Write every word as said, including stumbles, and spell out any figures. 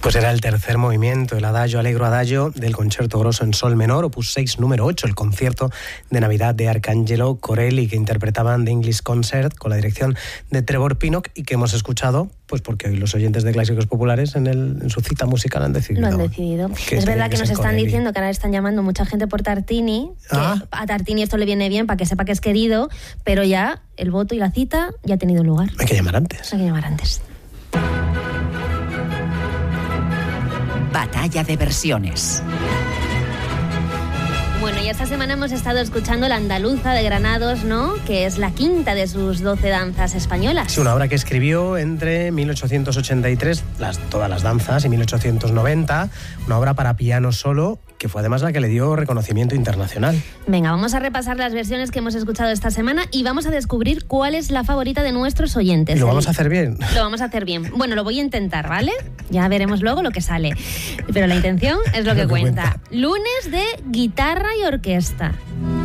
Pues era el tercer movimiento, el Adagio Allegro Adagio del Concerto Grosso en Sol menor, opus seis, número ocho, el concierto de Navidad de Arcangelo Corelli, que interpretaban The English Concert con la dirección de Trevor Pinnock y que hemos escuchado pues porque hoy los oyentes de Clásicos Populares en, el, en su cita musical han decidido. Lo han decidido. Es verdad que, que nos están Corelli. diciendo que ahora están llamando mucha gente por Tartini, que ah. a Tartini esto le viene bien para que sepa que es querido, pero ya el voto y la cita ya ha tenido lugar. Hay que llamar antes. Hay que llamar antes. Batalla de versiones. Bueno, y esta semana hemos estado escuchando La Andaluza de Granados, ¿no? Que es la quinta de sus doce danzas españolas. Sí, una obra que escribió entre mil ochocientos ochenta y tres, las, todas las danzas, y mil ochocientos noventa, una obra para piano solo, que fue además la que le dio reconocimiento internacional. Venga, vamos a repasar las versiones que hemos escuchado esta semana y vamos a descubrir cuál es la favorita de nuestros oyentes. ¿Y lo vamos a hacer bien? Lo vamos a hacer bien. Bueno, lo voy a intentar, ¿vale? Ya veremos luego lo que sale. Pero la intención es lo que, lo que cuenta. cuenta. Lunes de guitarra y orquesta.